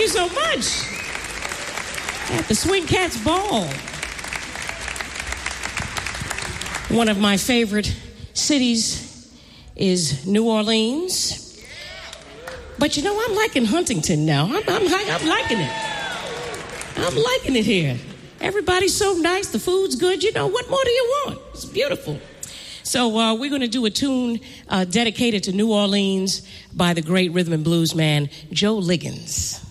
you so much. At the Swing Cats Ball. One of my favorite cities is New Orleans. But you know, I'm liking Huntington now. I'm liking it. I'm liking it here. Everybody's so nice. The food's good. You know, what more do you want? It's beautiful. So we're going to do a tune dedicated to New Orleans by the great rhythm and blues man, Joe Liggins.